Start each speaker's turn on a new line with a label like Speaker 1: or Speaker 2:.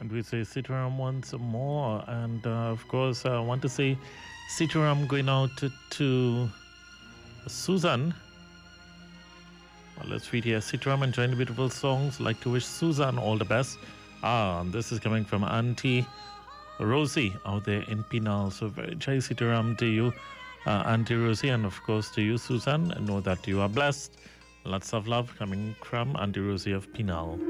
Speaker 1: we say Sitaram once more. And of course, I want to say Sitaram going out to Susan. Well, let's read here. Sitaram enjoying the beautiful songs. Like to wish Susan all the best. And this is coming from Auntie Rosie out there in Penal. So very Jai Sitaram to you, Auntie Rosie, and of course to you, Susan. And know that you are blessed. Lots of love coming from Auntie Rosie of Penal.